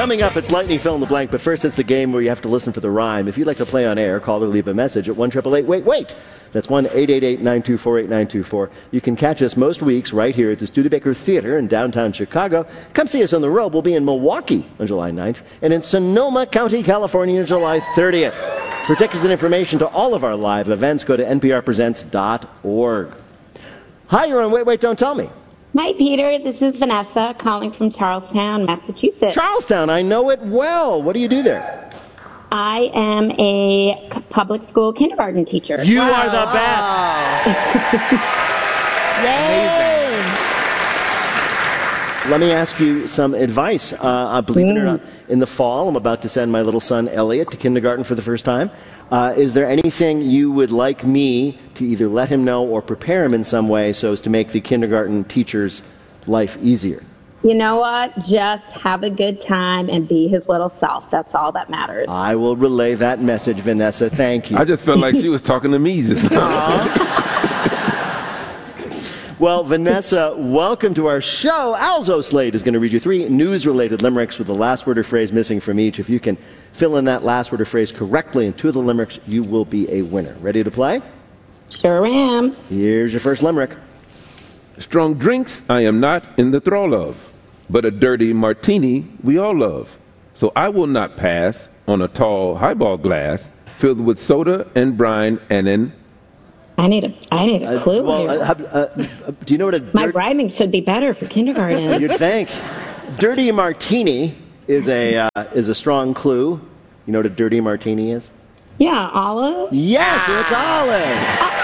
Coming up, it's Lightning Fill in the Blank, but first it's the game where you have to listen for the rhyme. If you'd like to play on air, call or leave a message at 1-888-WAIT-WAIT. That's 1-888-924-8924. You can catch us most weeks right here at the Studebaker Theater in downtown Chicago. Come see us on the road. We'll be in Milwaukee on July 9th and in Sonoma County, California on July 30th. For tickets and information to all of our live events, go to nprpresents.org. Hi, you're on Wait, Wait, Don't Tell Me. Hi, Peter. This is Vanessa calling from Charlestown, Massachusetts. Charlestown, I know it well. What do you do there? I am a public school kindergarten teacher. You are the best. Yay! Let me ask you some advice. Believe it or not, in the fall, I'm about to send my little son, Elliot, to kindergarten for the first time. Is there anything you would like me to either let him know or prepare him in some way so as to make the kindergarten teacher's life easier? You know what? Just have a good time and be his little self. That's all that matters. I will relay that message, Vanessa. Thank you. I just felt like she was talking to me just now. Well, Vanessa, welcome to our show. Alzo Slade is going to read you 3 news-related limericks with the last word or phrase missing from each. If you can fill in that last word or phrase correctly in 2 of the limericks, you will be a winner. Ready to play? Sure am. Here's your first limerick. Strong drinks I am not in the thrall of, but a dirty martini we all love. So I will not pass on a tall highball glass filled with soda and brine and an... I need a clue here. Do you know what My rhyming should be better for kindergarten. You'd think. Dirty martini is a strong clue. You know what a dirty martini is? Yeah, olive? Yes, it's olive.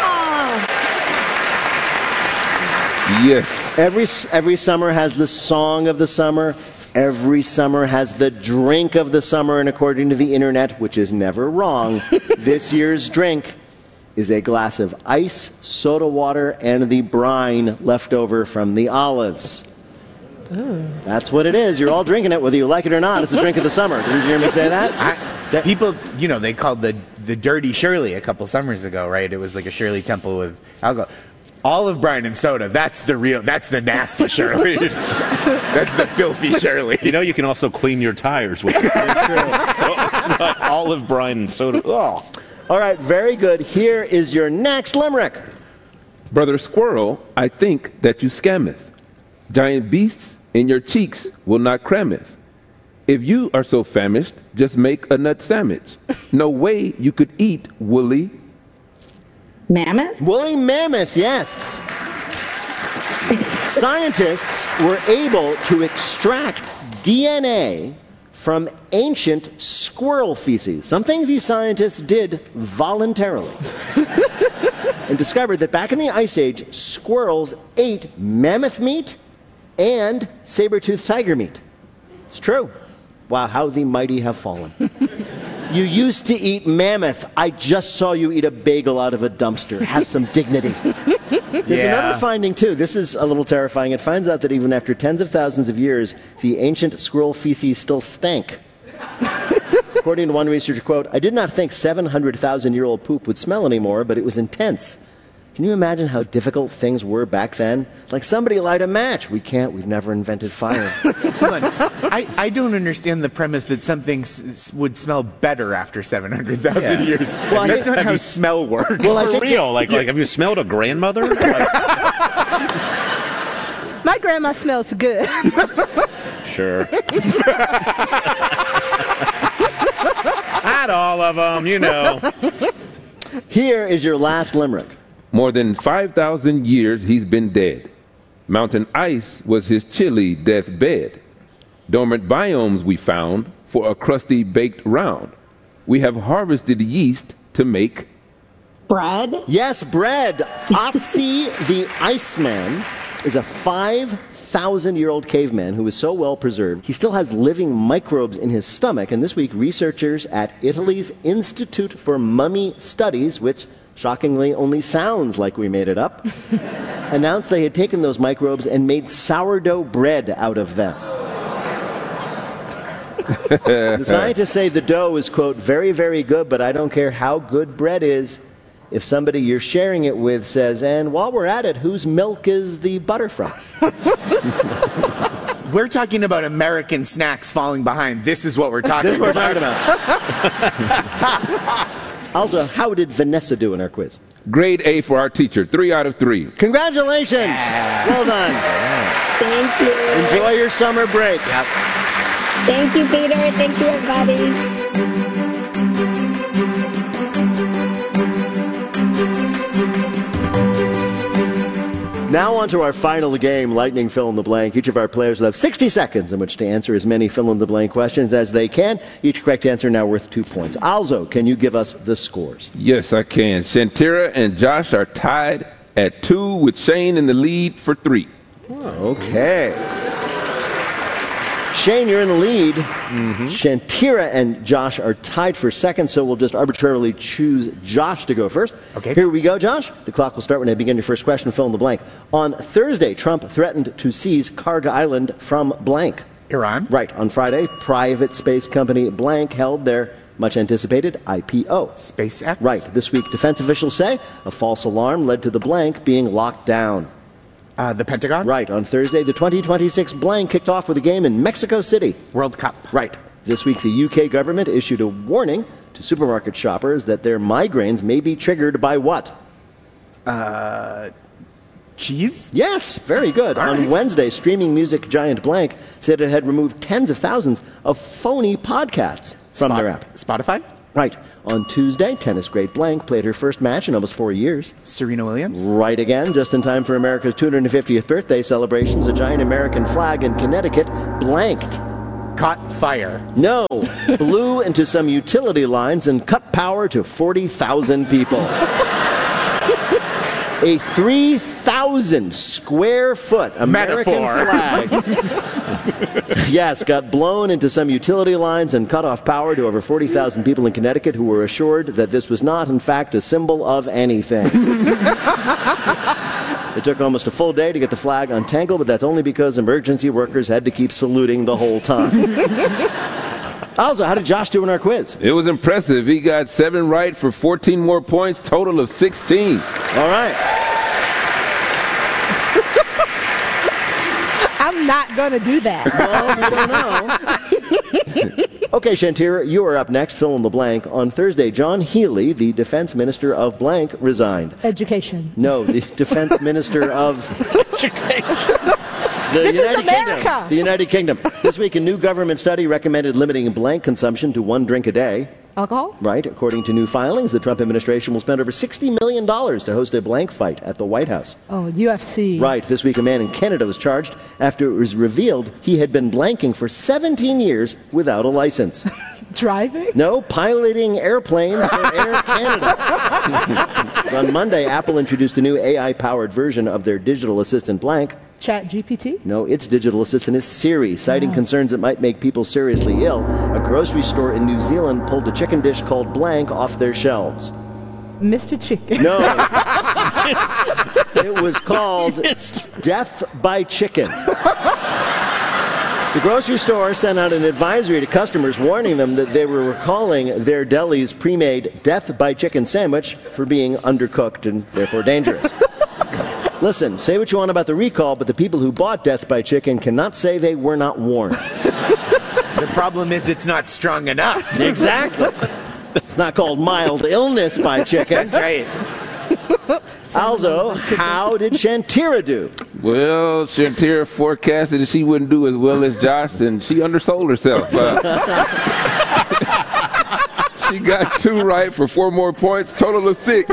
Oh. Yes. Every summer has the song of the summer. Every summer has the drink of the summer. And according to the internet, which is never wrong, this year's drink is a glass of ice, soda water, and the brine left over from the olives. Ooh. That's what it is. You're all drinking it, whether you like it or not. It's the drink of the summer. Didn't you hear me say that? People, they called the Dirty Shirley a couple summers ago, right? It was like a Shirley Temple with alcohol. Olive brine and soda, that's the nasty Shirley. That's the filthy Shirley. You can also clean your tires with olive brine and soda. Oh. All right, very good. Here is your next limerick. Brother Squirrel, I think that you scammeth. Giant beasts in your cheeks will not crammeth. If you are so famished, just make a nut sandwich. No way you could eat woolly... Mammoth? Woolly mammoth, yes. Scientists were able to extract DNA from ancient squirrel feces, something these scientists did voluntarily, and discovered that back in the Ice Age, squirrels ate mammoth meat and saber-toothed tiger meat. It's true. Wow, how the mighty have fallen. You used to eat mammoth. I just saw you eat a bagel out of a dumpster. Have some dignity. There's another finding, too. This is a little terrifying. It finds out that even after tens of thousands of years, the ancient squirrel feces still stank. According to one researcher, quote, I did not think 700,000-year-old poop would smell anymore, but it was intense. Can you imagine how difficult things were back then? Like somebody light a match. We can't. We've never invented fire. Hold on. I don't understand the premise that something would smell better after 700,000 years. Well, that's not how smell works. Well, For real. Like, have you smelled a grandmother? My grandma smells good. Sure. Not all of them, Here is your last limerick. More than 5,000 years he's been dead. Mountain ice was his chilly deathbed. Dormant biomes we found for a crusty baked round. We have harvested yeast to make... Bread? Yes, bread. Otzi the Iceman is a 5,000-year-old caveman who is so well preserved, he still has living microbes in his stomach. And this week, researchers at Italy's Institute for Mummy Studies, which shockingly only sounds like we made it up, announced they had taken those microbes and made sourdough bread out of them. The scientists say the dough is, quote, very, very good, but I don't care how good bread is if somebody you're sharing it with says, and while we're at it, whose milk is the butter from? We're talking about American snacks falling behind. This is what we're talking This is what about. we're talking about. Also, how did Vanessa do in our quiz? Grade A for our teacher, 3 out of 3. Congratulations. Well done. Thank you. Enjoy your summer break. Thank you, Peter. Thank you, everybody. Now on to our final game, Lightning Fill in the Blank. Each of our players will have 60 seconds in which to answer as many fill-in-the-blank questions as they can. Each correct answer now worth 2 points. Alzo, can you give us the scores? Yes, I can. Shantira and Josh are tied at 2 with Shane in the lead for 3. Okay. Shane, you're in the lead. Shantira and Josh are tied for second, so we'll just arbitrarily choose Josh to go first. Okay. Here we go, Josh. The clock will start when I begin your first question. Fill in the blank. On Thursday, Trump threatened to seize Karga Island from blank. Iran. Right. On Friday, private space company blank held their much-anticipated IPO. SpaceX. Right. This week, defense officials say a false alarm led to the blank being locked down. The Pentagon. Right. On Thursday, the 2026 blank kicked off with a game in Mexico City. World Cup. Right. This week, the UK government issued a warning to supermarket shoppers that their migraines may be triggered by what? Cheese. Yes, very good. All On right. Wednesday, streaming music giant blank said it had removed tens of thousands of phony podcasts from their app. Spotify. Right. On Tuesday, tennis great blank played her first match in almost 4 years. Serena Williams. Right again, just in time for America's 250th birthday celebrations, a giant American flag in Connecticut blanked. Caught fire. No, blew into some utility lines and cut power to 40,000 people. A 3,000 square foot American flag. Yes, got blown into some utility lines and cut off power to over 40,000 people in Connecticut who were assured that this was not, in fact, a symbol of anything. It took almost a full day to get the flag untangled, but that's only because emergency workers had to keep saluting the whole time. Also, how did Josh do in our quiz? It was impressive. He got 7 right for 14 more points, total of 16. All right. I'm not going to do that. Well, you don't know. Okay, Shantira, you are up next. Fill in the blank. On Thursday, John Healey, the defense minister of blank, resigned. Education. No, the defense minister of This is America. Kingdom. The United Kingdom. This week, a new government study recommended limiting blank consumption to 1 drink a day. Alcohol? Right. According to new filings, the Trump administration will spend over $60 million to host a blank fight at the White House. Oh, UFC. Right. This week, a man in Canada was charged after it was revealed he had been blanking for 17 years without a license. Driving? No, piloting airplanes for Air Canada. On Monday, Apple introduced a new AI-powered version of their digital assistant blank. Chat GPT? No, its digital assistant is Siri, citing concerns it might make people seriously ill. A grocery store in New Zealand pulled a chicken dish called blank off their shelves. Mr. Chicken. No. It was called Death by Chicken. The grocery store sent out an advisory to customers warning them that they were recalling their deli's pre-made Death by Chicken sandwich for being undercooked and therefore dangerous. Listen, say what you want about the recall, but the people who bought Death by Chicken cannot say they were not warned. The problem is it's not strong enough. Exactly. It's not called mild illness by chicken. That's right. Also, how did Shantira do? Well, Shantira forecasted that she wouldn't do as well as Josh, and she undersold herself. She got 2 right for 4 more points, total of 6.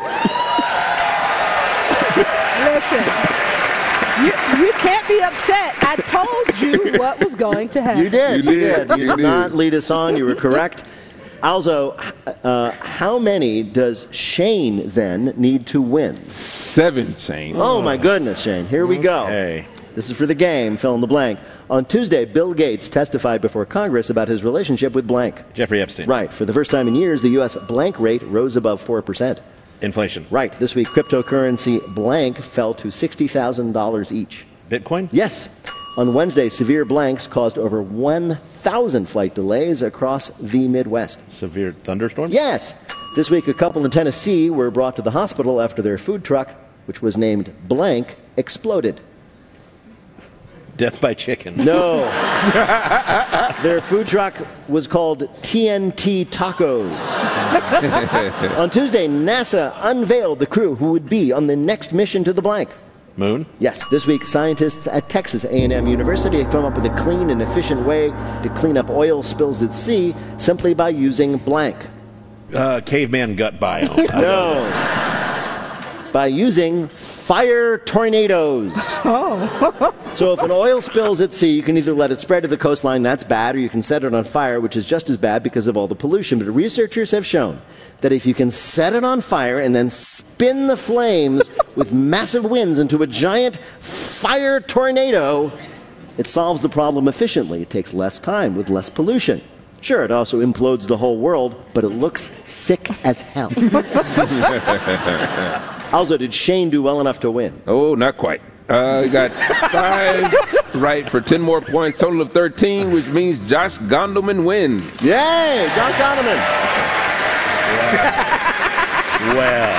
Listen, you can't be upset. I told you what was going to happen. You did. You did. You You did did. not lead us on. You were correct. Also, how many does Shane then need to win? 7, Shane. Oh, my goodness, Shane. Here we go. Okay. This is for the game, fill in the blank. On Tuesday, Bill Gates testified before Congress about his relationship with blank. Jeffrey Epstein. Right. For the first time in years, the U.S. blank rate rose above 4%. Inflation. Right. This week, cryptocurrency blank fell to $60,000 each. Bitcoin. Yes. On Wednesday, severe blanks caused over 1,000 flight delays across the Midwest. Severe thunderstorm. Yes. This week, a couple in Tennessee were brought to the hospital after their food truck, which was named blank, exploded. Death by chicken. No. Their food truck was called TNT Tacos. On Tuesday, NASA unveiled the crew who would be on the next mission to the blank. Moon? Yes, this week, scientists at Texas A&M University have come up with a clean and efficient way to clean up oil spills at sea simply by using blank. Caveman gut biome. No. By using fire tornadoes. Oh. So if an oil spills at sea, you can either let it spread to the coastline, that's bad, or you can set it on fire, which is just as bad because of all the pollution. But researchers have shown that if you can set it on fire and then spin the flames with massive winds into a giant fire tornado, it solves the problem efficiently. It takes less time with less pollution. Sure, it also implodes the whole world, but it looks sick as hell. Also, did Shane do well enough to win? Oh, not quite. He got 5 right for 10 more points, total of 13, which means Josh Gondelman wins. Yay, Josh Gondelman. Well.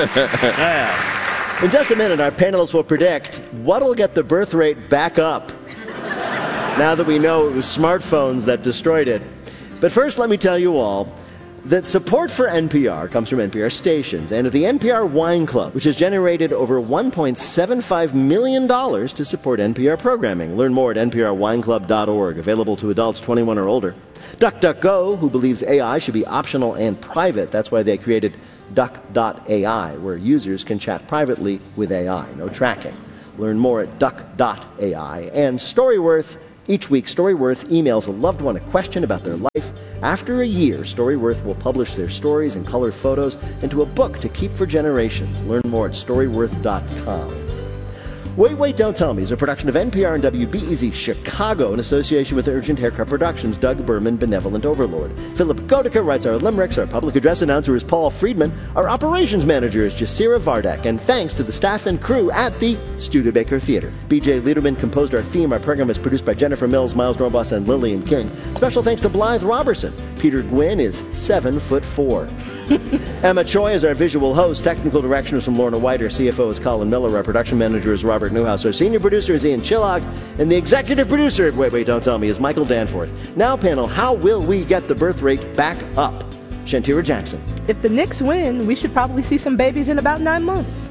In just a minute, our panelists will predict what'll get the birth rate back up now that we know it was smartphones that destroyed it. But first, let me tell you all that support for NPR comes from NPR stations and the NPR Wine Club, which has generated over $1.75 million to support NPR programming. Learn more at nprwineclub.org, available to adults 21 or older. DuckDuckGo, who believes AI should be optional and private. That's why they created Duck.ai, where users can chat privately with AI. No tracking. Learn more at Duck.ai. And Storyworth. Each week, Storyworth emails a loved one a question about their life. After a year, Storyworth will publish their stories and color photos into a book to keep for generations. Learn more at Storyworth.com. Wait, Wait, Don't Tell Me is a production of NPR and WBEZ Chicago in association with Urgent Haircut Productions, Doug Berman, Benevolent Overlord. Philip Godica writes our limericks. Our public address announcer is Paul Friedman. Our operations manager is Jasira Vardak. And thanks to the staff and crew at the Studebaker Theater. BJ Liederman composed our theme. Our program is produced by Jennifer Mills, Miles Norboss, and Lillian King. Special thanks to Blythe Robertson. Peter Gwynn is 7'4". Emma Choi is our visual host. Technical direction is from Lorna White. Our CFO is Colin Miller. Our production manager is Robert Newhouse. Our senior producer is Ian Chillog. And the executive producer of Wait, Wait, Don't Tell Me is Michael Danforth. Now, panel, how will we get the birth rate back up? Shantira Jackson. If the Knicks win, we should probably see some babies in about 9 months.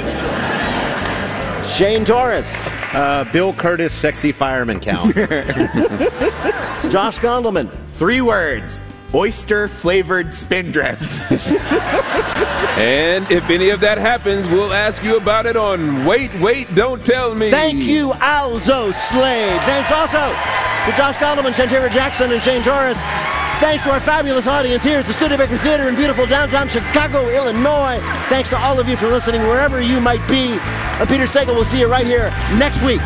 Shane Torres. Bill Curtis, sexy fireman count. Josh Gondelman. 3 words. Oyster-flavored spindrifts. And if any of that happens, we'll ask you about it on Wait, Wait, Don't Tell Me. Thank you, Alzo Slade. Thanks also to Josh Gondelman, Shantira Jackson, and Shane Torres. Thanks to our fabulous audience here at the Studebaker Theater in beautiful downtown Chicago, Illinois. Thanks to all of you for listening wherever you might be. I'm Peter Sagal. We'll see you right here next week.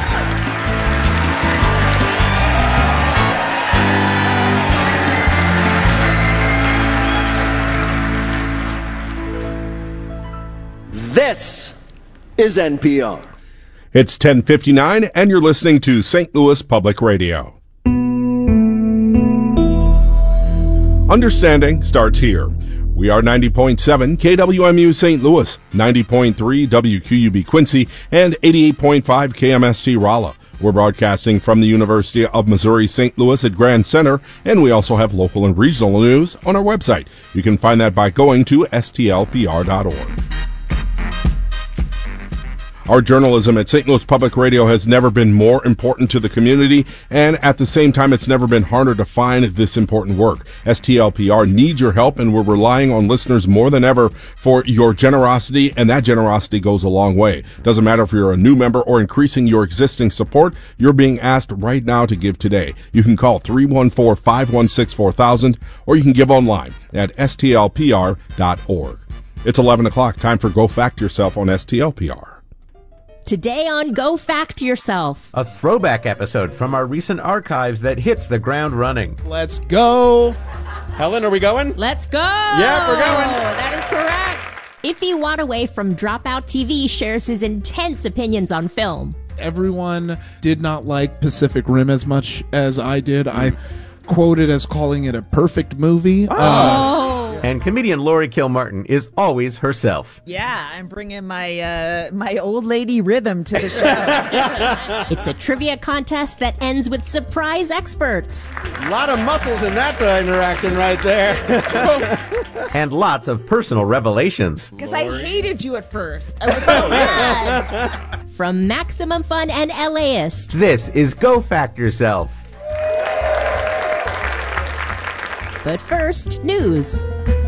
This is NPR. It's 10:59, and you're listening to St. Louis Public Radio. Understanding starts here. We are 90.7 KWMU St. Louis, 90.3 WQUB Quincy, and 88.5 KMST Rolla. We're broadcasting from the University of Missouri St. Louis at Grand Center, and we also have local and regional news on our website. You can find that by going to stlpr.org. Our journalism at St. Louis Public Radio has never been more important to the community, and at the same time, it's never been harder to find this important work. STLPR needs your help, and we're relying on listeners more than ever for your generosity, and that generosity goes a long way. Doesn't matter if you're a new member or increasing your existing support, you're being asked right now to give today. You can call 314-516-4000, or you can give online at stlpr.org. It's 11 o'clock, time for Go Fact Yourself on STLPR. Today on Go Fact Yourself. A throwback episode from our recent archives that hits the ground running. Let's go. Helen, are we going? Let's go. Yeah, we're going. That is correct. Ify Wadaway from Dropout TV shares his intense opinions on film. Everyone did not like Pacific Rim as much as I did. I quoted as calling it a perfect movie. And comedian Lori Kilmartin is always herself. Yeah, I'm bringing my my old lady rhythm to the show. It's a trivia contest that ends with surprise experts. A lot of muscles in that interaction right there. And lots of personal revelations. Because I hated you at first. I was so mad. From Maximum Fun and LAist. This is Go Fact Yourself. But first, news.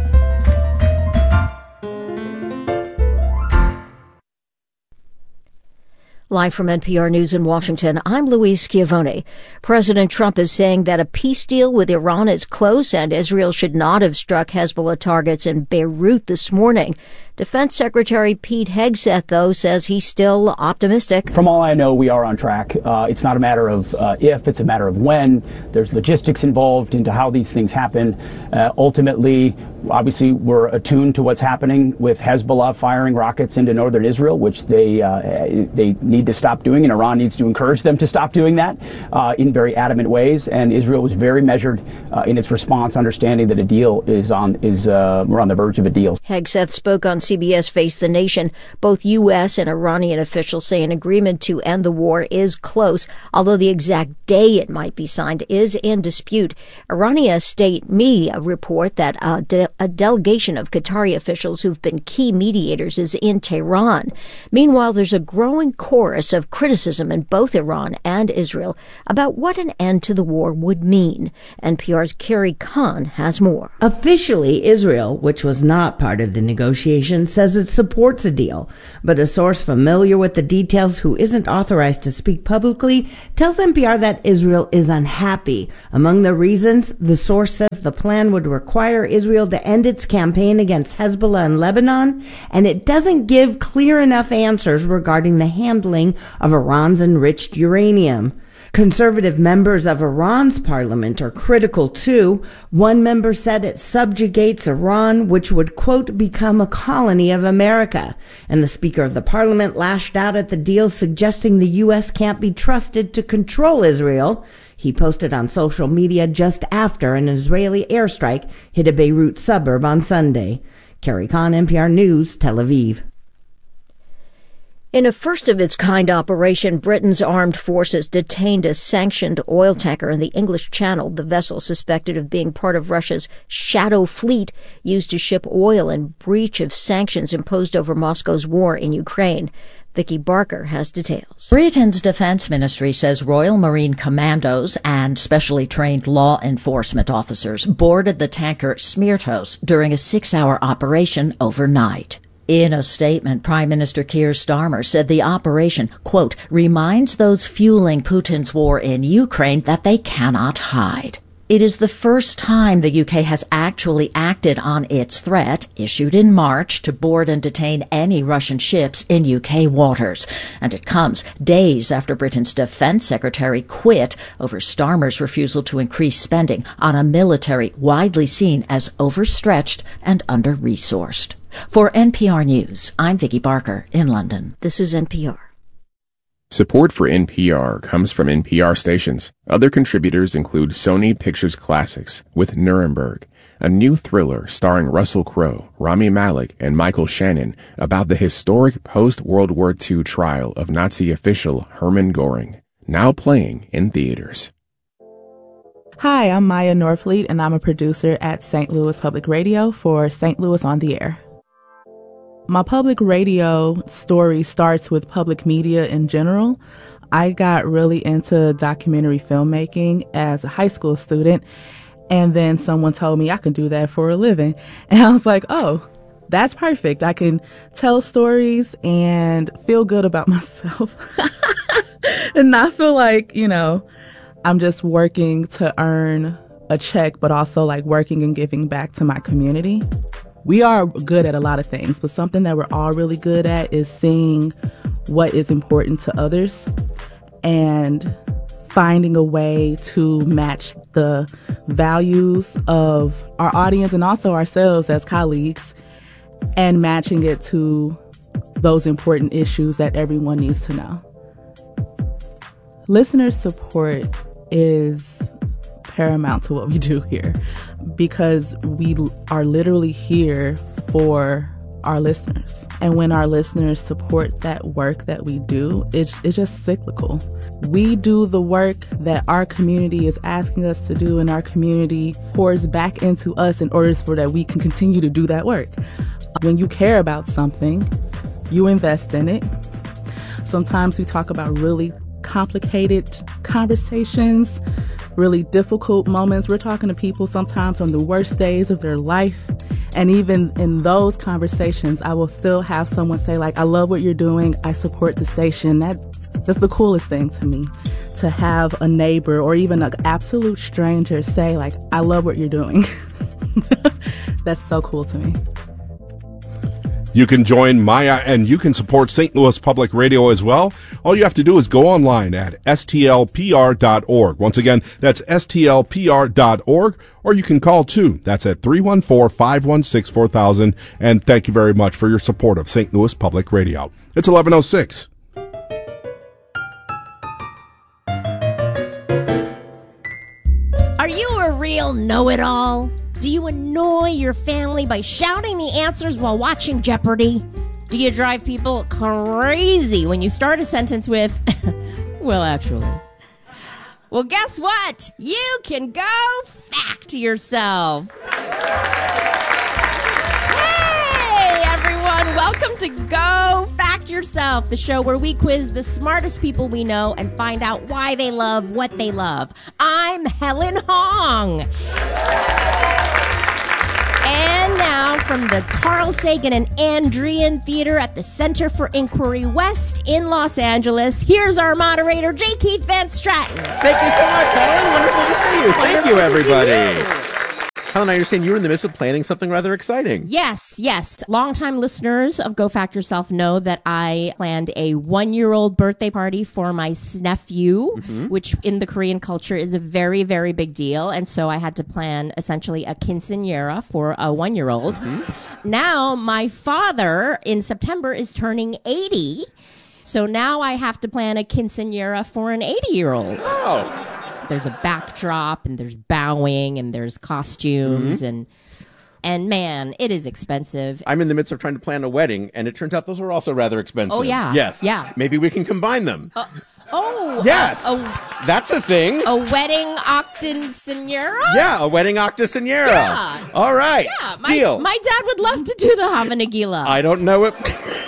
Live from NPR News in Washington, I'm Louise Schiavone. President Trump is saying that a peace deal with Iran is close and Israel should not have struck Hezbollah targets in Beirut this morning. Defense Secretary Pete Hegseth, though, says he's still optimistic. From all I know, we are on track. It's not a matter of if, it's a matter of when. There's logistics involved into how these things happen. Ultimately, obviously, we're attuned to what's happening with Hezbollah firing rockets into northern Israel, which they need to stop doing, and Iran needs to encourage them to stop doing that in very adamant ways. And Israel was very measured in its response, understanding that a deal we're on the verge of a deal. Hegseth spoke on CBS Face the Nation. Both U.S. and Iranian officials say an agreement to end the war is close, although the exact day it might be signed is in dispute. Iranian state media report that a delegation of Qatari officials who've been key mediators is in Tehran. Meanwhile, there's a growing chorus of criticism in both Iran and Israel about what an end to the war would mean. NPR's Carrie Kahn has more. Officially, Israel, which was not part of the negotiations, says it supports a deal. But a source familiar with the details who isn't authorized to speak publicly tells NPR that Israel is unhappy. Among the reasons, the source says the plan would require Israel to end its campaign against Hezbollah in Lebanon, and it doesn't give clear enough answers regarding the handling of Iran's enriched uranium. Conservative members of Iran's parliament are critical too. One member said it subjugates Iran, which would, quote, become a colony of America. And the Speaker of the Parliament lashed out at the deal, suggesting the U.S. can't be trusted to control Israel. He posted on social media just after an Israeli airstrike hit a Beirut suburb on Sunday. Carrie Kahn, NPR News, Tel Aviv. In a first-of-its-kind operation, Britain's armed forces detained a sanctioned oil tanker in the English Channel. The vessel, suspected of being part of Russia's shadow fleet, used to ship oil in breach of sanctions imposed over Moscow's war in Ukraine. Vicky Barker has details. Britain's defense ministry says Royal Marine Commandos and specially trained law enforcement officers boarded the tanker Smirtos during a 6-hour operation overnight. In a statement, Prime Minister Keir Starmer said the operation, quote, reminds those fueling Putin's war in Ukraine that they cannot hide. It is the first time the UK has actually acted on its threat, issued in March, to board and detain any Russian ships in UK waters. And it comes days after Britain's defense secretary quit over Starmer's refusal to increase spending on a military widely seen as overstretched and under-resourced. For NPR News, I'm Vicky Barker in London. This is NPR. Support for NPR comes from NPR stations. Other contributors include Sony Pictures Classics with Nuremberg, a new thriller starring Russell Crowe, Rami Malek, and Michael Shannon about the historic post-World War II trial of Nazi official Hermann Göring, now playing in theaters. Hi, I'm Maya Norfleet, and I'm a producer at St. Louis Public Radio for St. Louis on the Air. My public radio story starts with public media in general. I got really into documentary filmmaking as a high school student, and then someone told me I could do that for a living. And I was like, oh, that's perfect. I can tell stories and feel good about myself and not feel like, I'm just working to earn a check, but also like working and giving back to my community. We are good at a lot of things, but something that we're all really good at is seeing what is important to others and finding a way to match the values of our audience and also ourselves as colleagues and matching it to those important issues that everyone needs to know. Listener support is paramount to what we do here, because we are literally here for our listeners. And when our listeners support that work that we do, it's just cyclical. We do the work that our community is asking us to do, and our community pours back into us in order for that we can continue to do that work. When you care about something, you invest in it. Sometimes we talk about really complicated conversations, really difficult moments. We're talking to people sometimes on the worst days of their life. And even in those conversations, I will still have someone say, like, I love what you're doing. I support the station. That's the coolest thing to me, to have a neighbor or even an absolute stranger say, like, I love what you're doing. That's so cool to me. You can join Maya and you can support St. Louis Public Radio as well. All you have to do is go online at stlpr.org. Once again, that's stlpr.org, or you can call too. That's at 314-516-4000. And thank you very much for your support of St. Louis Public Radio. It's 11:06. Are you a real know-it-all? Do you annoy your family by shouting the answers while watching Jeopardy? Do you drive people crazy when you start a sentence with, well, actually? Well, guess what? You can go fact yourself. Hey, everyone. Welcome to Go Fact Yourself, the show where we quiz the smartest people we know and find out why they love what they love. I'm Helen Hong. And now, from the Carl Sagan and Andrean Theater at the Center for Inquiry West in Los Angeles, here's our moderator, J. Keith Van Stratton. Thank you so much, Helen. Wonderful to see you. Thank you, everybody. Helen, now you're saying you were in the midst of planning something rather exciting. Yes. Longtime listeners of Go Fact Yourself know that I planned a 1-year-old birthday party for my nephew, which in the Korean culture is a very, very big deal. And so I had to plan essentially a quinceañera for a 1-year-old. Now, my father in September is turning 80. So now I have to plan a quinceañera for an 80-year-old. Oh. There's a backdrop, and there's bowing, and there's costumes, and man, it is expensive. I'm in the midst of trying to plan a wedding, and it turns out those are also rather expensive. Oh, yeah. Yes. Yeah. Maybe we can combine them. Yes. That's a thing. A wedding octogenera? Yeah, a wedding octogenera. Yeah. All right. Yeah. Deal. My dad would love to do the Hava Nagila. I don't know it.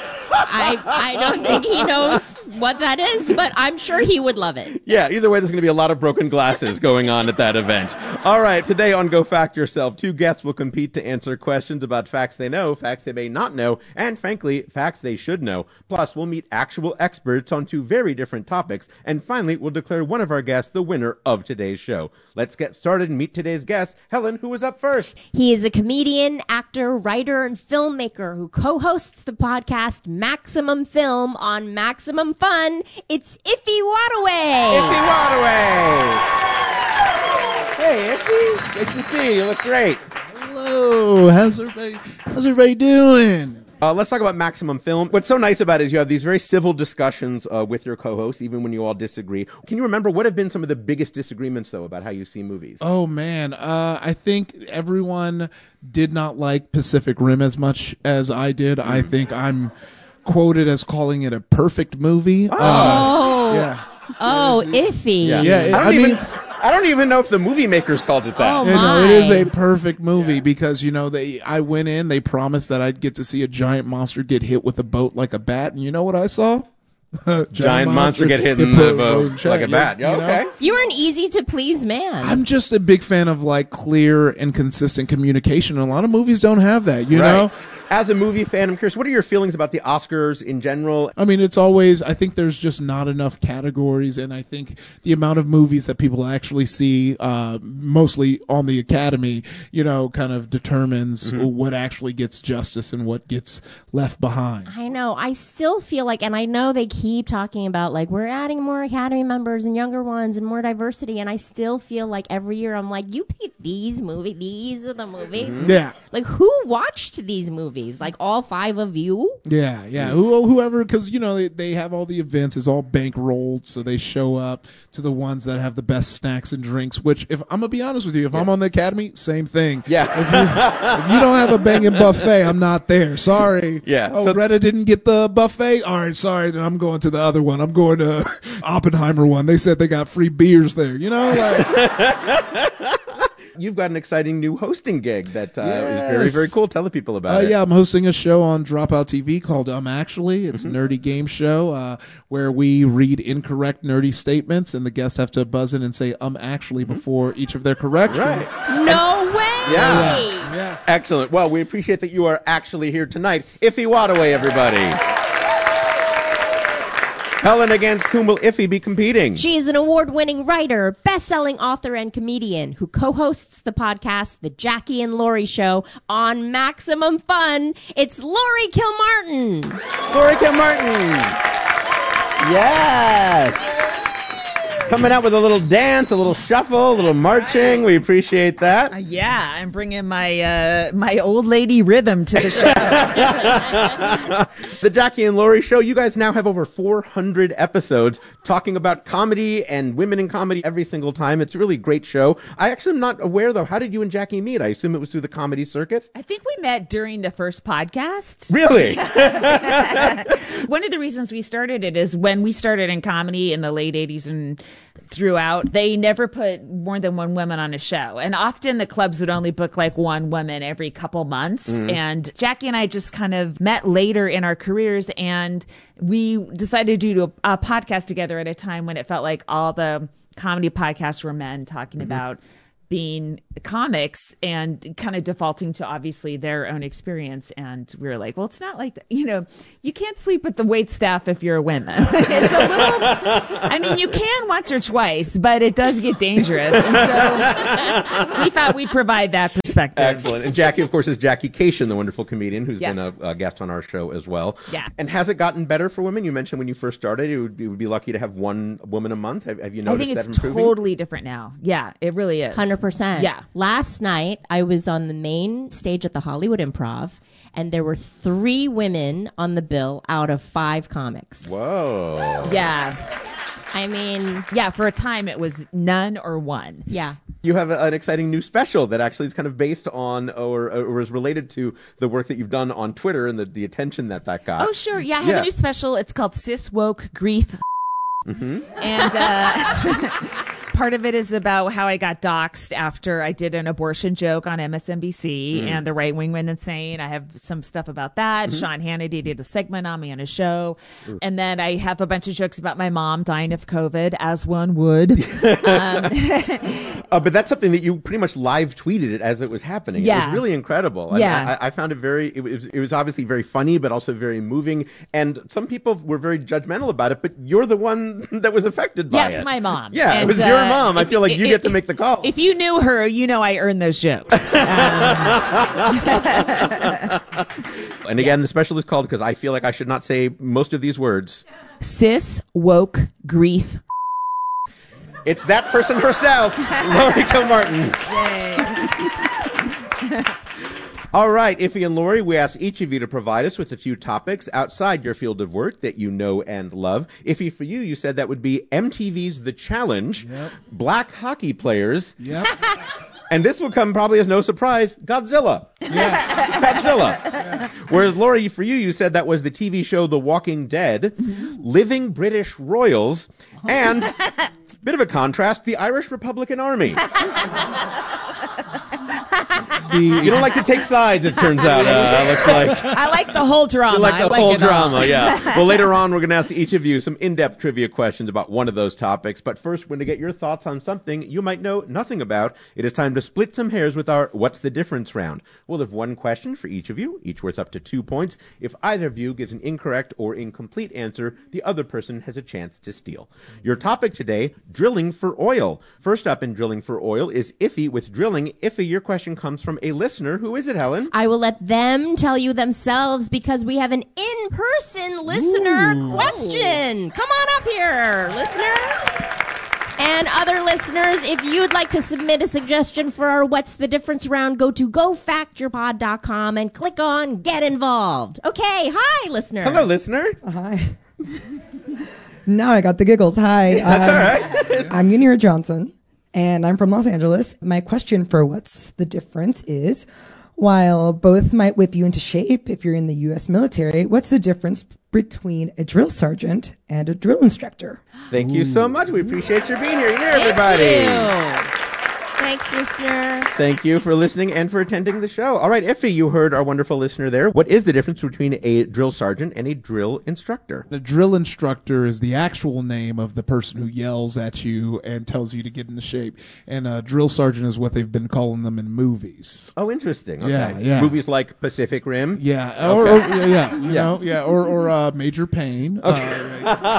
I don't think he knows what that is, but I'm sure he would love it. Yeah, either way, there's going to be a lot of broken glasses going on at that event. All right, today on Go Fact Yourself, 2 guests will compete to answer questions about facts they know, facts they may not know, and frankly, facts they should know. Plus, we'll meet actual experts on 2 very different topics, and finally, we'll declare one of our guests the winner of today's show. Let's get started and meet today's guest. Helen, who is up first? He is a comedian, actor, writer, and filmmaker who co-hosts the podcast Maximum Film on Maximum Fun. It's Iffy Wadaway. Iffy Wadaway. Hey, Iffy. Good to see you. You look great. Hello. How's everybody doing? Let's talk about Maximum Film. What's so nice about it is you have these very civil discussions with your co-hosts, even when you all disagree. Can you remember what have been some of the biggest disagreements, though, about how you see movies? Oh, man. I think everyone did not like Pacific Rim as much as I did. I think I'm quoted as calling it a perfect movie. Yeah. Oh, iffy. Yeah. I don't even know if the movie makers called it that. Oh, it is a perfect movie because, I went in, they promised that I'd get to see a giant monster get hit with a boat like a bat. And you know what I saw? Giant monster get hit in the boat like a bat. Yeah, okay. You're an easy to please man. I'm just a big fan of clear and consistent communication. And a lot of movies don't have that, you know? As a movie fan, I'm curious, what are your feelings about the Oscars in general? I mean, I think there's just not enough categories, and I think the amount of movies that people actually see, mostly on the Academy, kind of determines what actually gets justice and what gets left behind. I know. I still feel like, and I know they keep talking about, we're adding more Academy members and younger ones and more diversity, and I still feel like every year I'm like, you picked these movies, these are the movies? Yeah. Who watched these movies? parties, like all 5 of you. Yeah. Whoever, because they have all the events. It's all bankrolled, so they show up to the ones that have the best snacks and drinks. Which, if I'm gonna be honest with you, if I'm on the Academy, same thing. Yeah. If you don't have a banging buffet, I'm not there. Sorry. Yeah. Oh, So- Greta didn't get the buffet. All right, sorry. Then I'm going to the other one. I'm going to Oppenheimer one. They said they got free beers there. You've got an exciting new hosting gig that is very, very cool. Tell the people about it. Yeah, I'm hosting a show on Dropout TV called Actually. It's a nerdy game show where we read incorrect nerdy statements, and the guests have to buzz in and say actually before each of their corrections. No way! Yeah. Excellent. Well, we appreciate that you are actually here tonight. Iffy Wadaway, everybody. Helen, against whom will Iffy be competing? She is an award-winning writer, best-selling author, and comedian who co-hosts the podcast The Jackie and Laurie Show on Maximum Fun. It's Laurie Kilmartin. Laurie Kilmartin. Yes. Coming out with a little dance, a little shuffle, a little marching. We appreciate that. Yeah, I'm bringing my old lady rhythm to the show. The Jackie and Laurie Show. You guys now have over 400 episodes talking about comedy and women in comedy every single time. It's a really great show. I actually am not aware, though. How did you and Jackie meet? I assume it was through the comedy circuit? I think we met during the first podcast. Really? One of the reasons we started it is when we started in comedy in the late 80s and throughout, they never put more than one woman on a show. And often the clubs would only book like one woman every couple months. And Jackie and I just kind of met later in our careers, and we decided to do a podcast together at a time when it felt like all the comedy podcasts were men talking about being comics and kind of defaulting to obviously their own experience. And we were like, well, it's not like, you can't sleep with the wait staff if you're a woman. It's a little, you can once or twice, but it does get dangerous. And so we thought we'd provide that perspective. Excellent. And Jackie, of course, is Jackie Cation, the wonderful comedian who's Yes. been a guest on our show as well. Yeah. And has it gotten better for women? You mentioned when you first started, you would be lucky to have one woman a month. Have you I noticed think that it's improving? totally different now. Yeah, it really is. 100%. Yeah. Last night, I was on the main stage at the Hollywood Improv, and there were 3 women on the bill out of 5 comics. Whoa. Yeah. Yeah, for a time it was none or one. Yeah. You have an exciting new special that actually is kind of based on or is related to the work that you've done on Twitter and the attention that got. Oh, sure. Yeah, I have a new special. It's called Cis Woke Grief. And part of it is about how I got doxxed after I did an abortion joke on MSNBC, and the right wing went insane. I have some stuff about that. Sean Hannity did a segment on me on his show. And then I have a bunch of jokes about my mom dying of COVID, as one would. But that's something that you pretty much live tweeted it as it was happening. Yeah. It was really incredible. Yeah. I found it was obviously very funny, but also very moving. And some people were very judgmental about it, but you're the one that was affected by it. Yeah, it's my mom. Yeah, And, it was your mom. I feel like you get to make the call. If you knew her, you know I earned those jokes. And again, the special is called, because I feel like I should not say most of these words, Cis Woke Grief. It's that person herself, Laurie Kilmartin. All right, Iffy and Laurie, we ask each of you to provide us with a few topics outside your field of work that you know and love. Iffy, for you said that would be MTV's The Challenge, black hockey players, and this will come probably as no surprise, Godzilla. Godzilla. Whereas, Laurie, for you said that was the TV show The Walking Dead, living British royals, and, bit of a contrast, the Irish Republican Army. You don't like to take sides, it turns out, looks like. I like the whole drama. You like the whole drama, yeah. yeah. Well, later on, we're going to ask each of you some in-depth trivia questions about one of those topics. But first, we're going to get your thoughts on something you might know nothing about. It is time to split some hairs with our What's the Difference round. We'll have one question for each of you, each worth up to 2 points. If either of you gives an incorrect or incomplete answer, the other person has a chance to steal. Your topic today, drilling for oil. First up in drilling for oil is Iffy with drilling. Iffy, your question comes from a listener. Who is it, Helen? I will let them tell you themselves because we have an in-person listener question. Come on up here, listener. And other listeners, if you'd like to submit a suggestion for our What's the Difference round, go to gofactyourpod.com and click on Get Involved. Okay, hi, listener. Hello, listener. Hi. Now I got the giggles. Hi. That's all right. I'm Munira Johnson, and I'm from Los Angeles. My question for What's the Difference is, while both might whip you into shape if you're in the U.S. military, what's the difference between a drill sergeant and a drill instructor? Thank you so much. We appreciate your being here. You're here, everybody. Thanks, listener. Thank you for listening and for attending the show. All right, Iffy, you heard our wonderful listener there. What is the difference between a drill sergeant and a drill instructor? The drill instructor is the actual name of the person who yells at you and tells you to get into shape. And a drill sergeant is what they've been calling them in movies. Oh, interesting. Okay. Yeah. Movies like Pacific Rim? Yeah. Okay. Or Major Payne. Okay.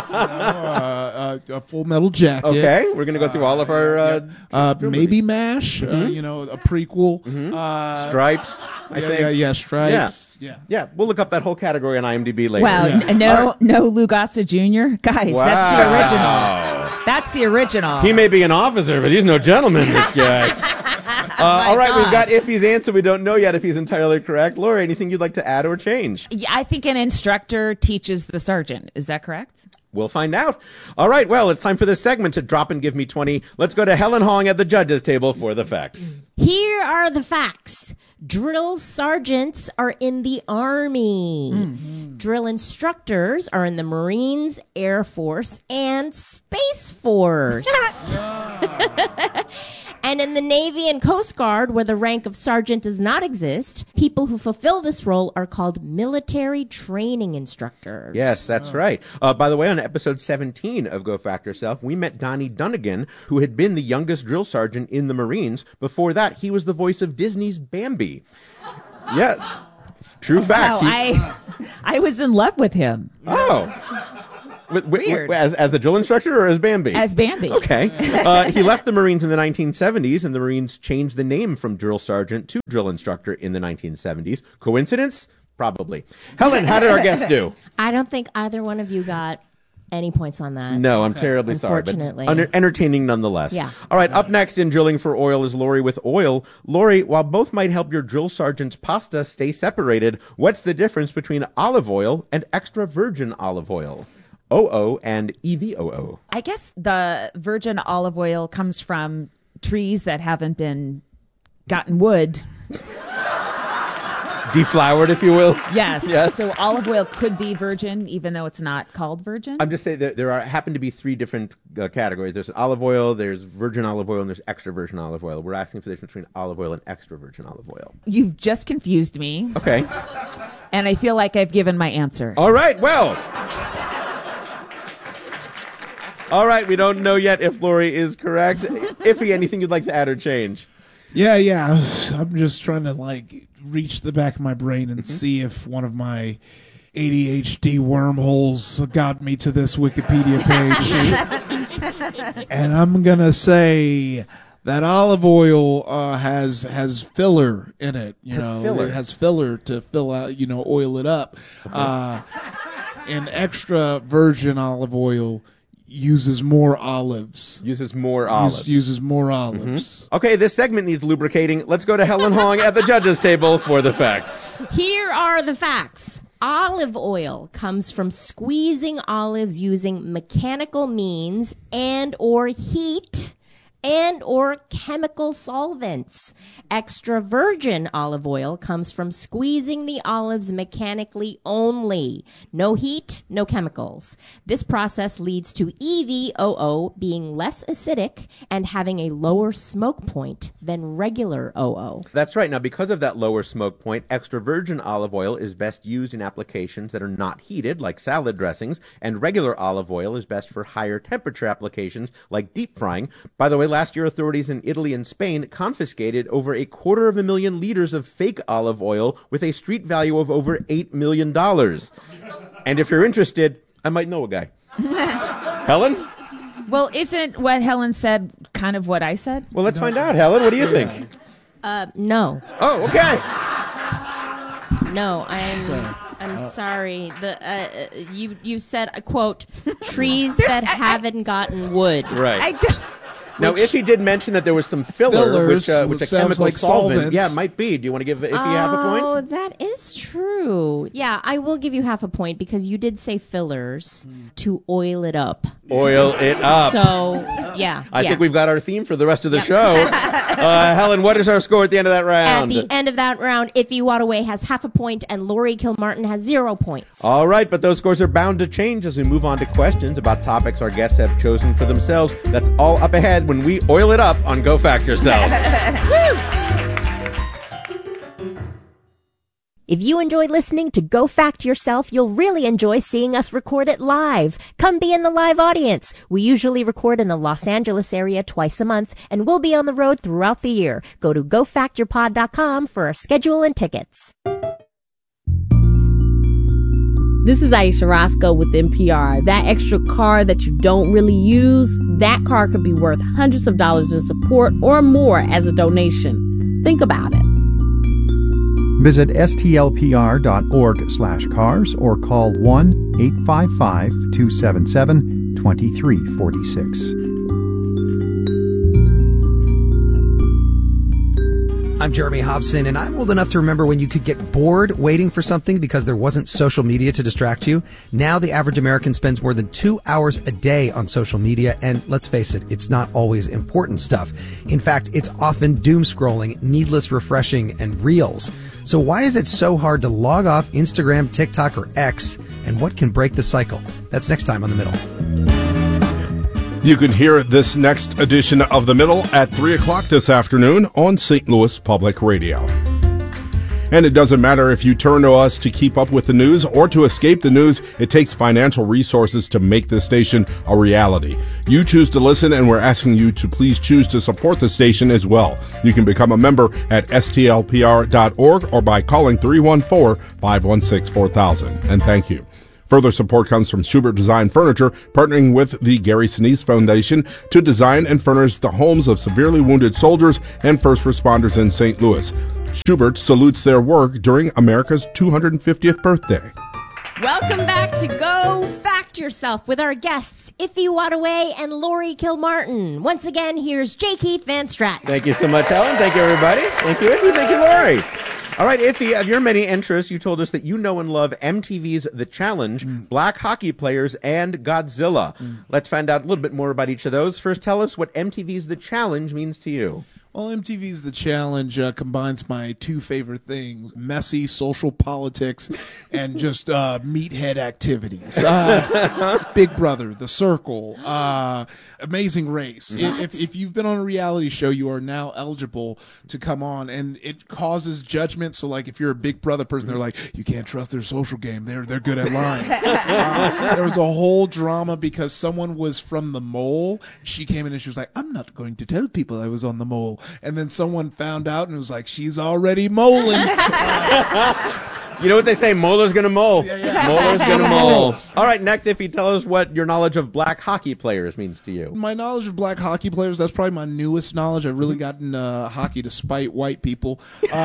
A Full Metal Jacket. Okay, we're going to go through all of our... maybe MASH, a prequel. Stripes, I think. Yeah, Stripes. Yeah, we'll look up that whole category on IMDb later. Wow, no Lou Gossett Jr.? Guys, that's the original. That's the original. He may be an officer, but he's no gentleman, this guy. All right, we've got Iffy's answer. We don't know yet if he's entirely correct. Laura, anything you'd like to add or change? Yeah, I think an instructor teaches the sergeant. Is that correct? We'll find out. All right, well, it's time for this segment to drop and give me 20. Let's go to Helen Hong at the judges' table for the facts. Here are the facts. Drill sergeants are in the Army. Mm-hmm. Drill instructors are in the Marines, Air Force, and Space Force. And in the Navy and Coast Guard, where the rank of sergeant does not exist, people who fulfill this role are called military training instructors. Yes, that's right. By the way, on episode 17 of Go Fact Yourself, we met Donnie Dunnigan, who had been the youngest drill sergeant in the Marines. Before that, he was the voice of Disney's Bambi. Yes, true fact. Wow, I was in love with him. Oh. Weird. As the drill instructor or as Bambi? As Bambi. Okay. He left the Marines in the 1970s, and the Marines changed the name from drill sergeant to drill instructor in the 1970s. Coincidence? Probably. Helen, how did our guest do? I don't think either one of you got any points on that. No, I'm terribly sorry. But it's entertaining nonetheless. Yeah. All right, up next in Drilling for Oil is Lori with oil. Lori, while both might help your drill sergeant's pasta stay separated, what's the difference between olive oil and extra virgin olive oil? OO and EVOO. I guess the virgin olive oil comes from trees that haven't been gotten wood. Deflowered, if you will. Yes. So olive oil could be virgin, even though it's not called virgin. I'm just saying that there happen to be three different categories. There's olive oil, there's virgin olive oil, and there's extra virgin olive oil. We're asking for the difference between olive oil and extra virgin olive oil. You've just confused me. Okay. And I feel like I've given my answer. All right, well. All right, we don't know yet if Lori is correct. Iffy, anything you'd like to add or change? Yeah. I'm just trying to reach the back of my brain and see if one of my ADHD wormholes got me to this Wikipedia page. And I'm going to say that olive oil has filler in it. Filler. It has filler to fill out, oil it up. And extra virgin olive oil uses more olives. Uses more olives. Mm-hmm. Okay, this segment needs lubricating. Let's go to Helen Hong at the judges' table for the facts. Here are the facts. Olive oil comes from squeezing olives using mechanical means and or heat and or chemical solvents. Extra virgin olive oil comes from squeezing the olives mechanically only. No heat, no chemicals. This process leads to EVOO being less acidic and having a lower smoke point than regular OO. That's right. Now, because of that lower smoke point, extra virgin olive oil is best used in applications that are not heated, like salad dressings, and regular olive oil is best for higher temperature applications, like deep frying. By the way, last year, authorities in Italy and Spain confiscated over 250,000 liters of fake olive oil with a street value of over $8 million. And if you're interested, I might know a guy. Helen? Well, isn't what Helen said kind of what I said? Well, let's find out. Helen, what do you think? No. Oh, okay. No, I'm sorry. You said, quote, trees that haven't gotten wood. Right. I don't. Now, Iffy did mention that there was some filler, which a sounds chemical like solvent. solvents. Yeah, it might be. Do you want to give Iffy half a point? Oh, that is true. Yeah, I will give you half a point because you did say fillers to oil it up. Oil it up. So, yeah. I think we've got our theme for the rest of the show. Helen, what is our score at the end of that round? At the end of that round, Iffy Wadaway has half a point and Lori Kilmartin has 0 points. All right, but those scores are bound to change as we move on to questions about topics our guests have chosen for themselves. That's all up ahead when we oil it up on Go Fact Yourself. If you enjoyed listening to Go Fact Yourself, you'll really enjoy seeing us record it live. Come be in the live audience. We usually record in the Los Angeles area twice a month, and we'll be on the road throughout the year. Go to gofactyourpod.com for our schedule and tickets. This is Aisha Roscoe with NPR. That extra car that you don't really use, that car could be worth hundreds of dollars in support or more as a donation. Think about it. Visit stlpr.org/cars or call 1-855-277-2346. I'm Jeremy Hobson, and I'm old enough to remember when you could get bored waiting for something because there wasn't social media to distract you. Now the average American spends more than 2 hours a day on social media, and let's face it, it's not always important stuff. In fact, it's often doom scrolling, needless refreshing, and reels. So why is it so hard to log off Instagram, TikTok, or X, and what can break the cycle? That's next time on The Middle. You can hear this next edition of The Middle at 3 o'clock this afternoon on St. Louis Public Radio. And it doesn't matter if you turn to us to keep up with the news or to escape the news. It takes financial resources to make this station a reality. You choose to listen, and we're asking you to please choose to support the station as well. You can become a member at stlpr.org or by calling 314-516-4000. And thank you. Further support comes from Schubert Design Furniture, partnering with the Gary Sinise Foundation to design and furnish the homes of severely wounded soldiers and first responders in St. Louis. Schubert salutes their work during America's 250th birthday. Welcome back to Go Fact Yourself with our guests, Iffy Wadaway and Lori Kilmartin. Once again, here's J. Keith Van Stratton. Thank you so much, Helen. Thank you, everybody. Thank you, Iffy. Thank you, Lori. All right, Iffy, of your many interests, you told us that you know and love MTV's The Challenge, Black Hockey Players, and Godzilla. Let's find out a little bit more about each of those. First, tell us what MTV's The Challenge means to you. Well, MTV's The Challenge combines my two favorite things, messy social politics and just meathead activities. Big Brother, The Circle, Amazing Race. If you've been on a reality show, you are now eligible to come on, and it causes judgment. So, like, if you're a Big Brother person, they're like, you can't trust their social game. They're good at lying. There was a whole drama because someone was from The Mole. She came in and she was like, I'm not going to tell people I was on The Mole. And then someone found out and was like, she's already moling. You know what they say, Molar's gonna mole. Molar's gonna mole. All right, next, Iffy, tell us what your knowledge of black hockey players means to you. My knowledge of black hockey players, that's probably my newest knowledge. I've really gotten hockey to spite white people. No,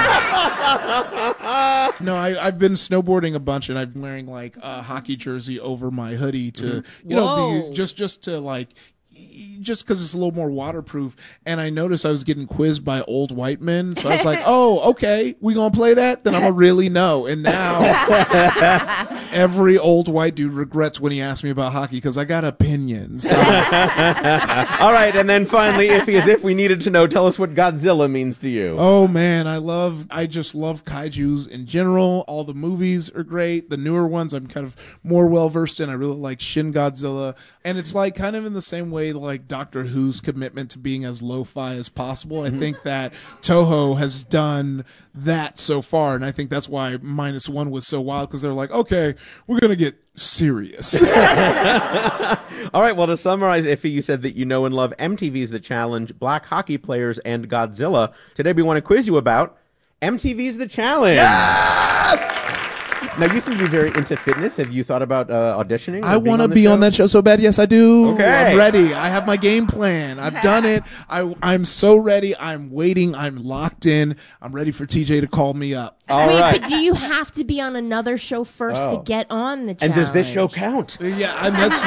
I've been snowboarding a bunch, and I'm wearing like a hockey jersey over my hoodie to, you know, be, just to like, just because it's a little more waterproof. And I noticed I was getting quizzed by old white men, so I was like, oh, okay, we gonna play that? Then I'm gonna really know. And now every old white dude regrets when he asked me about hockey because I got opinions. All right, and then finally, Iffy, as if we needed to know, tell us what Godzilla means to you. Oh man, I just love kaijus in general. All the movies are great. The newer ones I'm kind of more well versed in. I really like Shin Godzilla. And it's like kind of in the same way like Doctor Who's commitment to being as lo-fi as possible. I think that Toho has done that so far, and I think that's why -1 was so wild, because they're like, okay, we're going to get serious. All right, well, to summarize, Iffy, you said that you know and love MTV's The Challenge, Black Hockey Players, and Godzilla. Today we want to quiz you about MTV's The Challenge. Yes! Now, you seem to be very into fitness. Have you thought about auditioning? I want to be on that show so bad. Yes, I do. Okay. I'm ready. I have my game plan. I've done it. I'm so ready. I'm waiting. I'm locked in. I'm ready for TJ to call me up. But do you have to be on another show first to get on the challenge? And does this show count? Yeah, and that's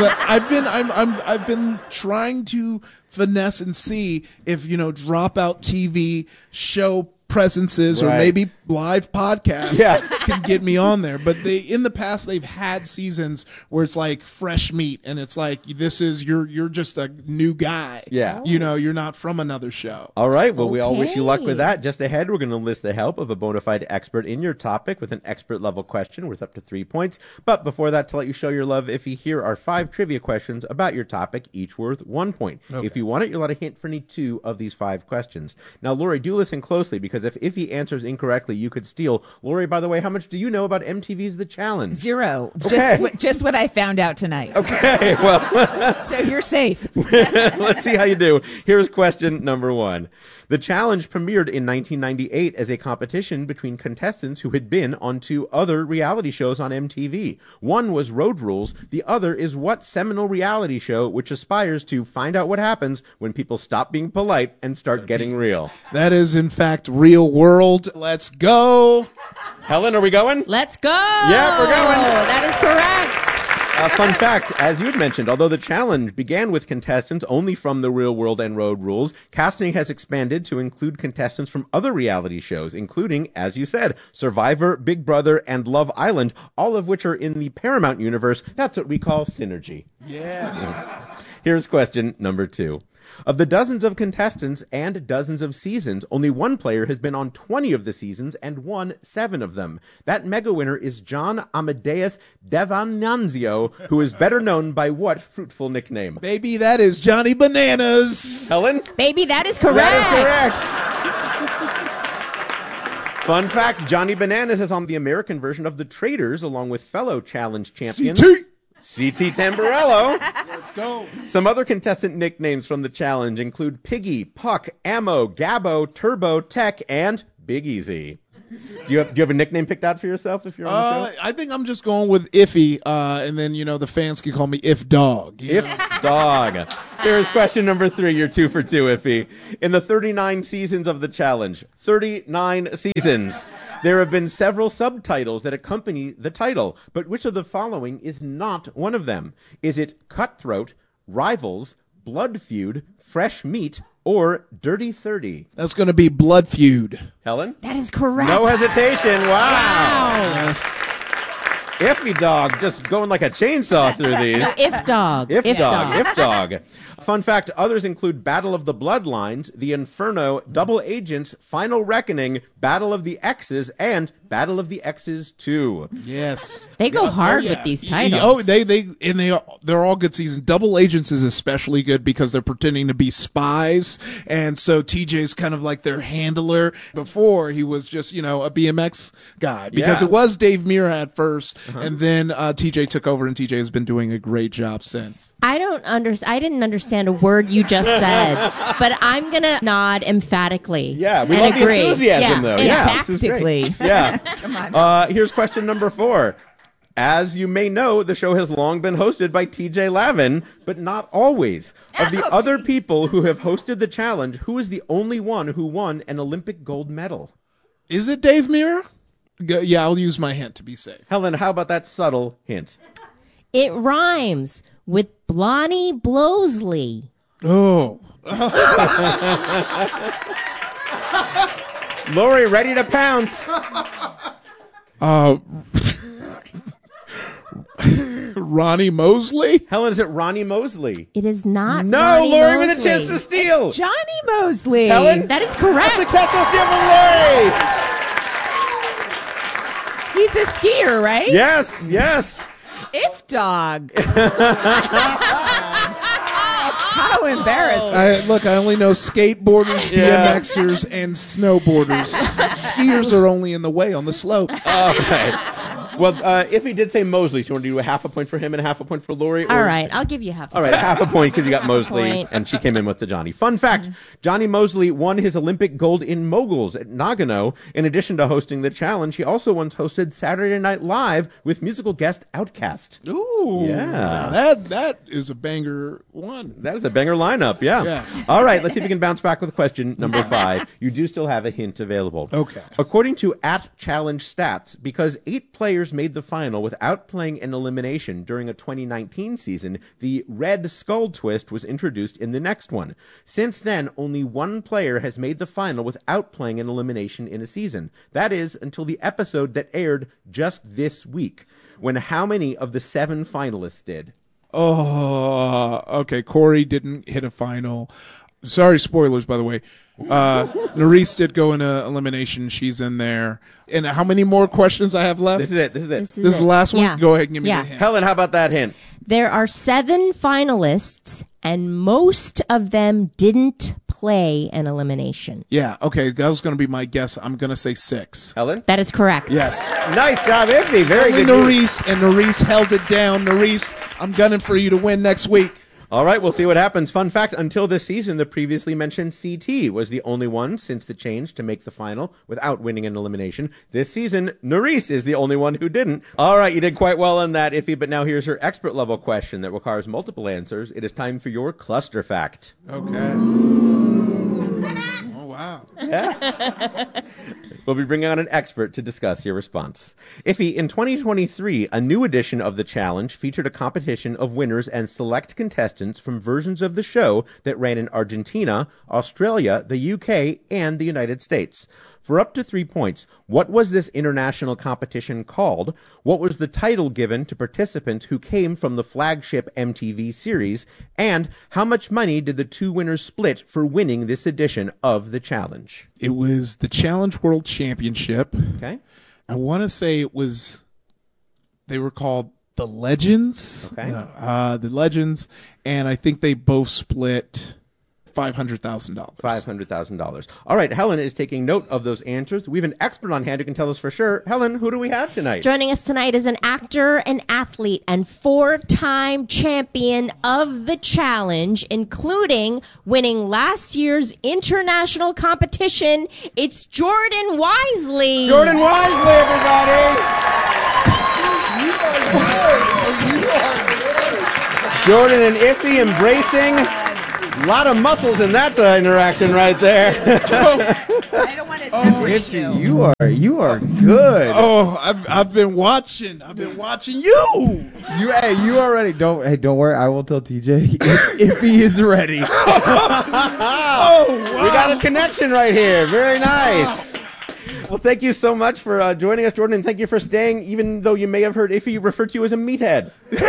I've been trying to finesse and see if Dropout TV show presences or maybe live podcasts can get me on there. But in the past they've had seasons where it's like fresh meat and it's like you're just a new guy. Yeah. You're not from another show. All right. Well, we all wish you luck with that. Just ahead, we're going to enlist the help of a bona fide expert in your topic with an expert level question worth up to 3 points. But before that, to let you show your love, Iffy, here are 5 trivia questions about your topic, each worth 1 point. Okay. If you want it, you'll let a hint for any 2 of these 5 questions. Now, Lori, do listen closely because if he answers incorrectly, you could steal. Lori, by the way, how much do you know about MTV's The Challenge? 0. Okay. Just what I found out tonight. Okay, well. So you're safe. Let's see how you do. Here's question number 1. The Challenge premiered in 1998 as a competition between contestants who had been on 2 other reality shows on MTV. One was Road Rules. The other is what seminal reality show which aspires to find out what happens when people stop being polite and start getting real? That is, in fact, Real World. Let's go. Helen, are we going? Let's go. Yeah, we're going. That is correct. Fun fact, as you had mentioned, although the challenge began with contestants only from The Real World and Road Rules, casting has expanded to include contestants from other reality shows, including, as you said, Survivor, Big Brother, and Love Island, all of which are in the Paramount universe. That's what we call synergy. Yes. Here's question number 2. Of the dozens of contestants and dozens of seasons, only one player has been on 20 of the seasons and won 7 of them. That mega winner is John Amadeus Devananzio, who is better known by what fruitful nickname? Baby, that is Johnny Bananas. Helen? Baby, that is correct. That is correct. Fun fact, Johnny Bananas is on the American version of The Traitors, along with fellow challenge champion CT Tamburello. Let's go. Some other contestant nicknames from the challenge include Piggy, Puck, Ammo, Gabbo, Turbo, Tech, and Big Easy. Do you have a nickname picked out for yourself if you're on the show? I think I'm just going with Iffy, and then the fans can call me If Dog. If Dog. Here's question number 3. You're 2 for 2, Iffy. In the 39 seasons of the challenge, 39 seasons, there have been several subtitles that accompany the title. But which of the following is not one of them? Is it Cutthroat, Rivals, Blood Feud, Fresh Meat, or Dirty 30? That's going to be Blood Feud. Helen? That is correct. No hesitation. Wow. Yes. Iffy Dog, just going like a chainsaw through these. No, If Dog. If Dog. Fun fact, others include Battle of the Bloodlines, The Inferno, Double Agents, Final Reckoning, Battle of the X's, and Battle of the X's 2. Yes. They go hard with these titles. They're all good seasons. Double Agents is especially good because they're pretending to be spies, and so TJ's kind of like their handler. Before, he was just, a BMX guy because it was Dave Mirra at first, and then TJ took over, and TJ has been doing a great job since. I didn't understand a word you just said, but I'm gonna nod emphatically. Yeah, we and love agree. the enthusiasm, though. Yeah, this is great. Emphatically. Yeah. Come on. Here's question number 4. As you may know, the show has long been hosted by TJ Lavin, but not always. Of the other people who have hosted the challenge, who is the only one who won an Olympic gold medal? Is it Dave Mirra? Yeah, I'll use my hint to be safe. Helen, how about that subtle hint? It rhymes with Blonnie Blowsley. Oh. Lori, ready to pounce. Ronnie Mosley? Helen, is it Ronnie Mosley? It is not. No, Ronnie Lori Mosley. with a chance to steal. Johnny Mosley. Helen? That is correct. A successful steal from Lori. He's a skier, right? Yes, yes. If Dog. How embarrassing. I only know skateboarders, BMXers, and snowboarders. Skiers are only in the way on the slopes. All right. Well, if he did say Mosley, do you want to do a half a point for him and a half a point for Lori? All right, I'll give you half a All right, point. half a point because you got Half a Mosley, point. and she came in with the Johnny. Fun fact, Johnny Mosley won his Olympic gold in moguls at Nagano. In addition to hosting the challenge, he also once hosted Saturday Night Live with musical guest Outkast. Ooh. Yeah. That is a banger one. That is a banger lineup, yeah. All right, let's see if we can bounce back with question number 5. You do still have a hint available. Okay. According to @Challenge Stats, because 8 players made the final without playing an elimination during a 2019 season, the Red Skull twist was introduced in the next one. Since then, only 1 player has made the final without playing an elimination in a season. That is until the episode that aired just this week, when how many of the 7 finalists did? Oh, okay. Corey didn't hit a final. Sorry, spoilers, by the way. Nerese did go into elimination. She's in there. And how many more questions I have left? This is it. This is the last one? Yeah. Go ahead and give me Yeah. the hint. Helen, how about that hint? There are 7 finalists, and most of them didn't play an elimination. Yeah, okay. That was going to be my guess. I'm going to say 6. Helen? That is correct. Yes. Nice job, Iffy. Very Only good. news. Nerese, and Nerese held it down. Nerese, I'm gunning for you to win next week. All right, we'll see what happens. Fun fact, until this season, the previously mentioned CT was the only one since the change to make the final without winning an elimination. This season, Nerese is the only one who didn't. All right, you did quite well on that, Iffy, but now here's her expert level question that requires multiple answers. It is time for your cluster fact. Okay. Oh, wow. Yeah. We'll be bringing on an expert to discuss your response. Iffy, in 2023, a new edition of the challenge featured a competition of winners and select contestants from versions of the show that ran in Argentina, Australia, the UK, and the United States. For up to 3 points, what was this international competition called? What was the title given to participants who came from the flagship MTV series? And how much money did the 2 winners split for winning this edition of the challenge? It was the Challenge World Championship. Okay. I want to say it was, they were called the Legends. Okay. The Legends. And I think they both split $500,000. $500,000. All right, Helen is taking note of those answers. We have an expert on hand who can tell us for sure. Helen, who do we have tonight? Joining us tonight is an actor, an athlete, and 4-time champion of the challenge, including winning last year's international competition. It's Jordan Wisely. Jordan Wisely, everybody! Jordan and Iffy embracing. A lot of muscles in that interaction right there. I don't want to separate you. You are good. Oh, I've been watching. I've been watching you. You already don't worry. I will tell TJ if he is ready. We got a connection right here. Very nice. Well, thank you so much for joining us, Jordan, and thank you for staying, even though you may have heard Iffy refer to you as a meathead.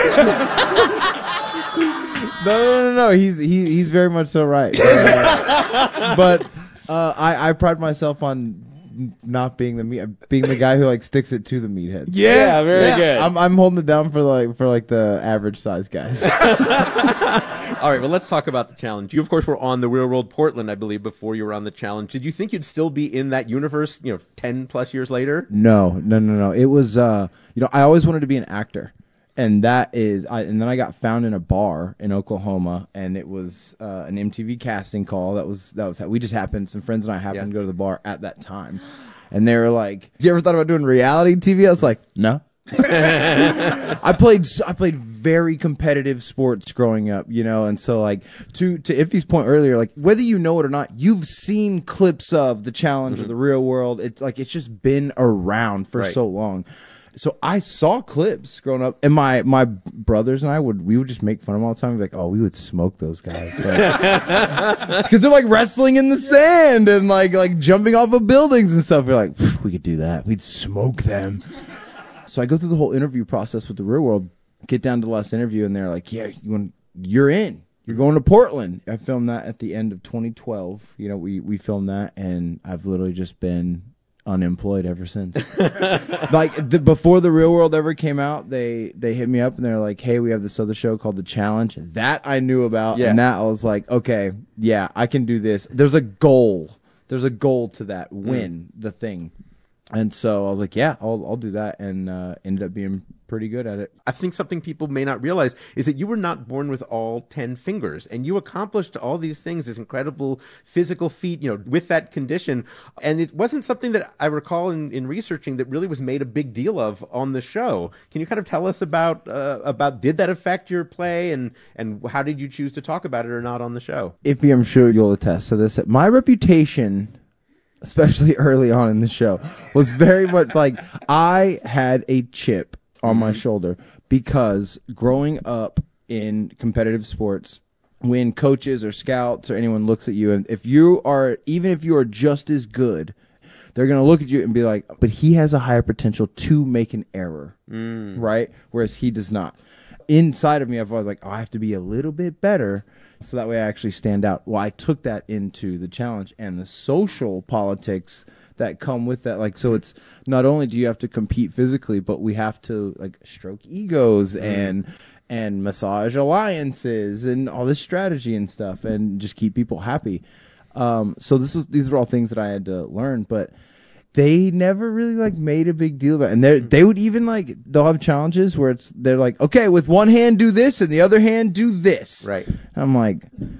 No. He's very much so right. But I pride myself on not being being the guy who like sticks it to the meatheads. Yeah, very good. I'm holding it down for the average size guys. All right, well, let's talk about the challenge. You, of course, were on The Real World Portland, I believe, before you were on the challenge. Did you think you'd still be in that universe, 10 plus years later? No. It was I always wanted to be an actor. And and then I got found in a bar in Oklahoma, and it was an MTV casting call. That was we just happened. Some friends and I happened to go to the bar at that time, and they were like, "You ever thought about doing reality TV?" I was like, "No." I played very competitive sports growing up, and so like to Iffy's point earlier, like whether you know it or not, you've seen clips of the challenge or the Real World. It's like it's just been around for so long. So I saw clips growing up, and my brothers and I would just make fun of them all the time. We'd be like, "Oh, we would smoke those guys," because they're like wrestling in the sand and like jumping off of buildings and stuff. We're like, we could do that. We'd smoke them. So I go through the whole interview process with the Real World, get down to the last interview, and they're like, "Yeah, you're in. You're going to Portland." I filmed that at the end of 2012. We filmed that, and I've literally just been unemployed ever since. Before the Real World ever came out, they hit me up and they're like, "Hey, we have this other show called The Challenge." That I knew about, and that I was like, "Okay, yeah, I can do this." There's a goal to that. Win the thing. And so I was like, yeah, I'll do that, and ended up being pretty good at it. I think something people may not realize is that you were not born with all 10 fingers, and you accomplished all these things, this incredible physical feat, with that condition. And it wasn't something that I recall in researching that really was made a big deal of on the show. Can you kind of tell us about did that affect your play, and how did you choose to talk about it or not on the show? Iffy, I'm sure you'll attest to this. My reputation, especially early on in the show, was very much like I had a chip on my shoulder because growing up in competitive sports, when coaches or scouts or anyone looks at you, and if you are just as good, they're going to look at you and be like, but he has a higher potential to make an error, right? Whereas he does not. Inside of me, I've always like, I have to be a little bit better so that way I actually stand out. Well, I took that into the challenge and the social politics that come with that. Like, so it's not only do you have to compete physically, but we have to like stroke egos and massage alliances and all this strategy and stuff and just keep people happy. So these are all things that I had to learn, but they never really like made a big deal about it. And they would even like, they'll have challenges where they're like, okay, with one hand do this and the other hand do this. Right. And I'm like,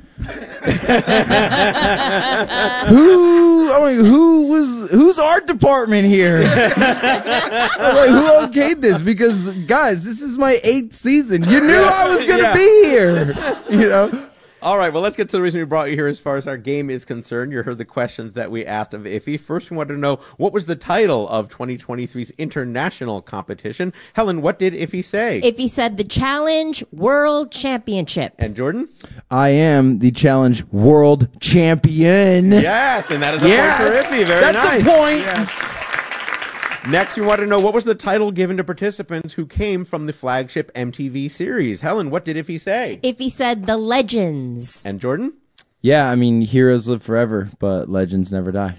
whose art department here? I'm like, who okayed this? Because guys, this is my 8th season. You knew I was going to be here, All right, well, let's get to the reason we brought you here as far as our game is concerned. You heard the questions that we asked of Iffy. First, we wanted to know, what was the title of 2023's international competition? Helen, what did Iffy say? Iffy said the Challenge World Championship. And Jordan? I am the Challenge World Champion. Yes, and that is a point for Iffy. Very nice. That's a point. Yes. Next, we want to know, what was the title given to participants who came from the flagship MTV series? Helen, what did Iffy say? Iffy said The Legends. And Jordan? Yeah, I mean, heroes live forever, but legends never die.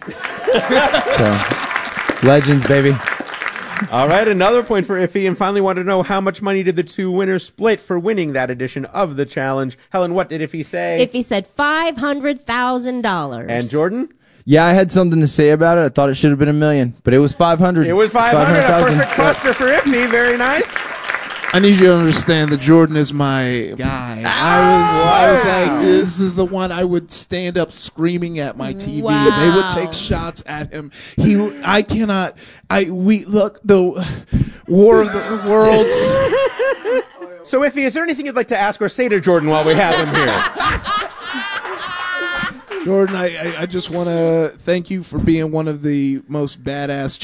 So, legends, baby. All right, another point for Iffy. And finally, wanted to know, how much money did the two winners split for winning that edition of the challenge? Helen, what did Iffy say? Iffy said $500,000. And Jordan? Yeah, I had something to say about it. I thought it should have been $1 million, but it was 500. It was 500. A perfect cluster for Iffy. Very nice. I need you to understand that Jordan is my guy. I was like, this is the one I would stand up screaming at my TV. Wow. And they would take shots at him. We look, the War of the Worlds. So, Iffy, is there anything you'd like to ask or say to Jordan while we have him here? Jordan, I just want to thank you for being one of the most badass